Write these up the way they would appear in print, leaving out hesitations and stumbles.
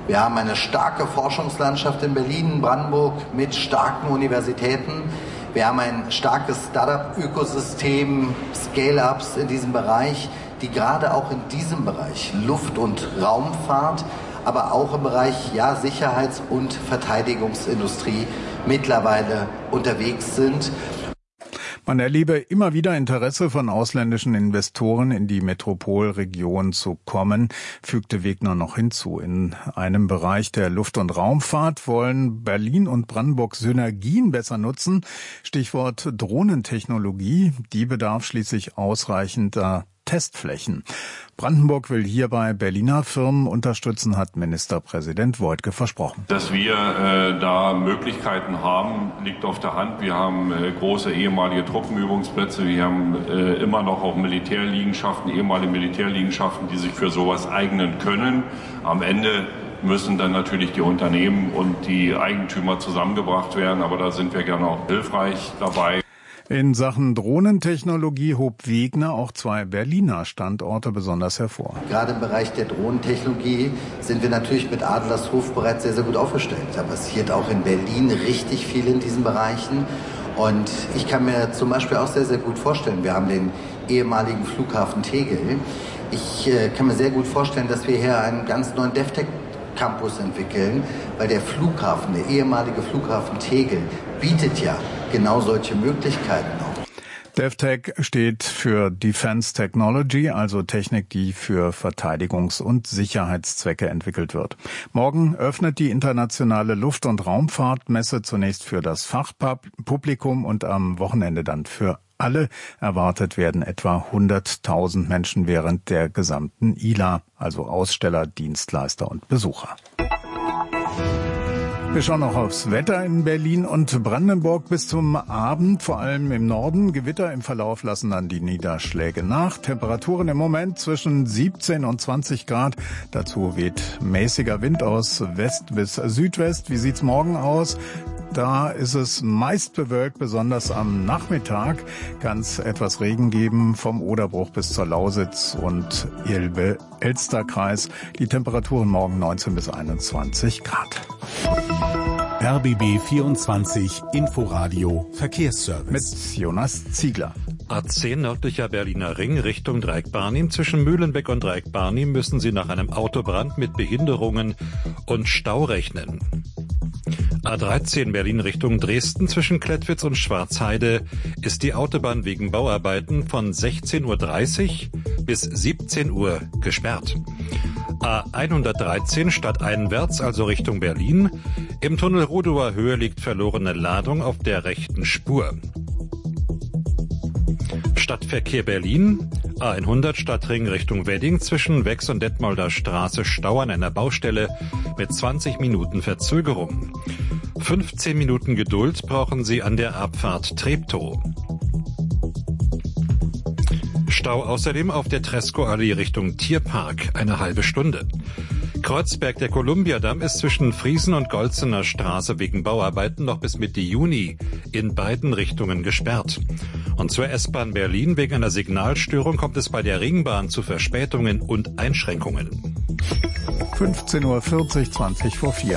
Wir haben eine starke Forschungslandschaft in Berlin, Brandenburg mit starken Universitäten. Wir haben ein starkes Start-up-Ökosystem, Scale-ups in diesem Bereich, die gerade auch in diesem Bereich Luft- und Raumfahrt, aber auch im Bereich Sicherheits- und Verteidigungsindustrie mittlerweile unterwegs sind. Man erlebe immer wieder Interesse von ausländischen Investoren in die Metropolregion zu kommen, fügte Wegner noch hinzu. In einem Bereich der Luft- und Raumfahrt wollen Berlin und Brandenburg Synergien besser nutzen. Stichwort Drohnentechnologie. Die bedarf schließlich ausreichender Testflächen. Brandenburg will hierbei Berliner Firmen unterstützen, hat Ministerpräsident Woidke versprochen. Dass wir da Möglichkeiten haben, liegt auf der Hand. Wir haben große ehemalige Truppenübungsplätze. Wir haben immer noch auch Militärliegenschaften, ehemalige Militärliegenschaften, die sich für sowas eignen können. Am Ende müssen dann natürlich die Unternehmen und die Eigentümer zusammengebracht werden. Aber da sind wir gerne auch hilfreich dabei. In Sachen Drohnentechnologie hob Wegner auch 2 Berliner Standorte besonders hervor. Gerade im Bereich der Drohnentechnologie sind wir natürlich mit Adlershof bereits sehr, sehr gut aufgestellt. Da passiert auch in Berlin richtig viel in diesen Bereichen. Und ich kann mir zum Beispiel auch sehr, sehr gut vorstellen, wir haben den ehemaligen Flughafen Tegel. Ich kann mir sehr gut vorstellen, dass wir hier einen ganz neuen DevTech-Campus entwickeln, weil der Flughafen, der ehemalige Flughafen Tegel, bietet ja genau solche Möglichkeiten auch. DevTech steht für Defense Technology, also Technik, die für Verteidigungs- und Sicherheitszwecke entwickelt wird. Morgen öffnet die internationale Luft- und Raumfahrtmesse zunächst für das Fachpublikum und am Wochenende dann für alle. Erwartet werden etwa 100.000 Menschen während der gesamten ILA, also Aussteller, Dienstleister und Besucher. Wir schauen noch aufs Wetter in Berlin und Brandenburg bis zum Abend, vor allem im Norden. Gewitter im Verlauf lassen dann die Niederschläge nach. Temperaturen im Moment zwischen 17 und 20 Grad. Dazu weht mäßiger Wind aus West bis Südwest. Wie sieht's morgen aus? Da ist es meist bewölkt, besonders am Nachmittag. Kann es etwas Regen geben vom Oderbruch bis zur Lausitz und Elbe-Elster-Kreis. Die Temperaturen morgen 19 bis 21 Grad. RBB 24 Inforadio Verkehrsservice. Mit Jonas Ziegler. A10 nördlicher Berliner Ring Richtung Dreieck-Barnim. Zwischen Mühlenbeck und Dreieck-Barnim müssen Sie nach einem Autobrand mit Behinderungen und Stau rechnen. A13 Berlin Richtung Dresden zwischen Klettwitz und Schwarzheide ist die Autobahn wegen Bauarbeiten von 16:30 Uhr bis 17 Uhr gesperrt. A113 stadteinwärts, also Richtung Berlin. Im Tunnel Rudower Höhe liegt verlorene Ladung auf der rechten Spur. Stadtverkehr Berlin. A100 Stadtring Richtung Wedding zwischen Wex und Detmolder Straße Stau an einer Baustelle mit 20 Minuten Verzögerung. 15 Minuten Geduld brauchen Sie an der Abfahrt Treptow. Stau außerdem auf der Tresco-Allee Richtung Tierpark, eine halbe Stunde. Kreuzberg, der Kolumbiadamm ist zwischen Friesen und Golzener Straße wegen Bauarbeiten noch bis Mitte Juni in beiden Richtungen gesperrt. Und zur S-Bahn Berlin wegen einer Signalstörung kommt es bei der Ringbahn zu Verspätungen und Einschränkungen. 15:40 Uhr, 20 vor 4.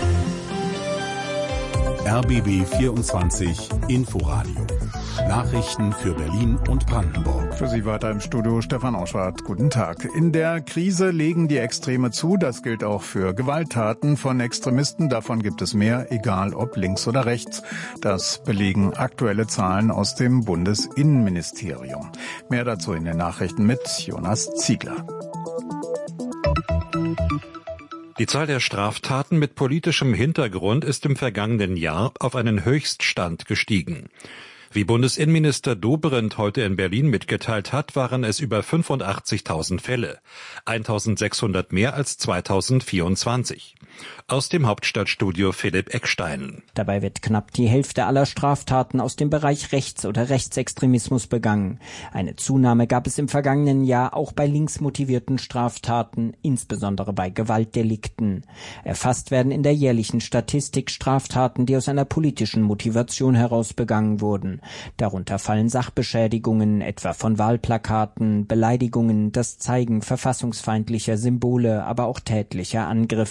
RBB 24 Inforadio. Nachrichten für Berlin und Brandenburg. Für Sie weiter im Studio Stefan Auschwart. Guten Tag. In der Krise legen die Extreme zu. Das gilt auch für Gewalttaten von Extremisten. Davon gibt es mehr, egal ob links oder rechts. Das belegen aktuelle Zahlen aus dem Bundesinnenministerium. Mehr dazu in den Nachrichten mit Jonas Ziegler. Die Zahl der Straftaten mit politischem Hintergrund ist im vergangenen Jahr auf einen Höchststand gestiegen. Wie Bundesinnenminister Dobrindt heute in Berlin mitgeteilt hat, waren es über 85.000 Fälle, 1.600 mehr als 2024. Aus dem Hauptstadtstudio Philipp Eckstein. Dabei wird knapp die Hälfte aller Straftaten aus dem Bereich Rechts- oder Rechtsextremismus begangen. Eine Zunahme gab es im vergangenen Jahr auch bei linksmotivierten Straftaten, insbesondere bei Gewaltdelikten. Erfasst werden in der jährlichen Statistik Straftaten, die aus einer politischen Motivation heraus begangen wurden. Darunter fallen Sachbeschädigungen, etwa von Wahlplakaten, Beleidigungen, das Zeigen verfassungsfeindlicher Symbole, aber auch tätlicher Angriffe.